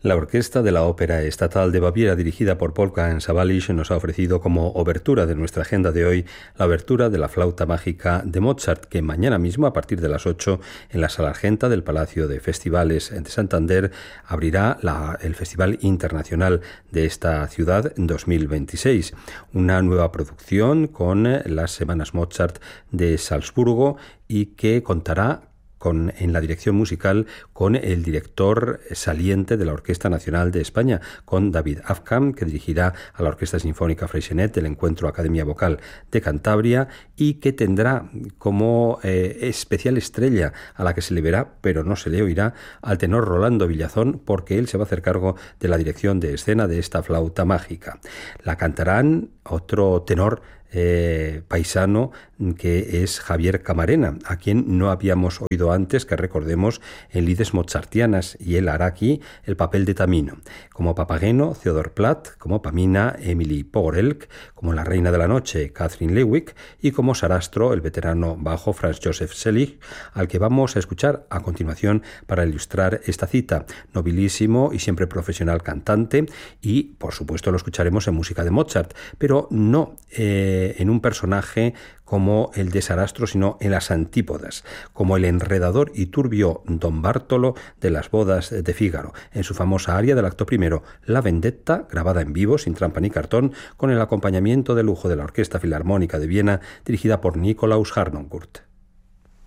La Orquesta de la Ópera Estatal de Baviera, dirigida por Wolfgang Sawallisch, nos ha ofrecido como obertura de nuestra agenda de hoy la obertura de la Flauta Mágica de Mozart, que mañana mismo, a partir de las 8, en la Sala Argenta del Palacio de Festivales de Santander, abrirá el Festival Internacional de esta ciudad 2026. Una nueva producción con las Semanas Mozart de Salzburgo y que contará en la dirección musical con el director saliente de la Orquesta Nacional de España, con David Afkam, que dirigirá a la Orquesta Sinfónica Freixenet del Encuentro Academia Vocal de Cantabria, y que tendrá como especial estrella a la que se le verá, pero no se le oirá, al tenor Rolando Villazón, porque él se va a hacer cargo de la dirección de escena de esta flauta mágica. La cantarán otro tenor paisano, que es Javier Camarena, a quien no habíamos oído antes, que recordemos, en lides mozartianas, y él hará aquí el papel de Tamino. Como Papageno, Theodor Platt; como Pamina, Emily Pogorelk; como la Reina de la Noche, Catherine Lewick; y como Sarastro, el veterano bajo Franz Josef Selig, al que vamos a escuchar a continuación para ilustrar esta cita. Nobilísimo y siempre profesional cantante, y por supuesto lo escucharemos en música de Mozart, pero no en un personaje como el de Sarastro, sino en las antípodas, como el enredador y turbio Don Bartolo de las bodas de Fígaro, en su famosa aria del acto primero, La Vendetta, grabada en vivo, sin trampa ni cartón, con el acompañamiento de lujo de la Orquesta Filarmónica de Viena, dirigida por Nikolaus Harnoncourt.